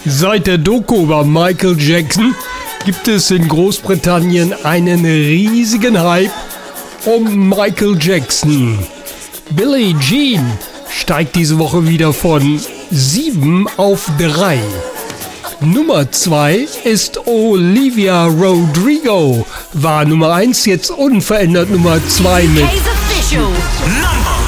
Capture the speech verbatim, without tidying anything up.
Seit der Doku über Michael Jackson gibt es in Großbritannien einen riesigen Hype um Michael Jackson. Billie Jean steigt diese Woche wieder von sieben auf drei. Nummer zwei ist Olivia Rodrigo, war Nummer eins, jetzt unverändert Nummer zwei mit U K's official number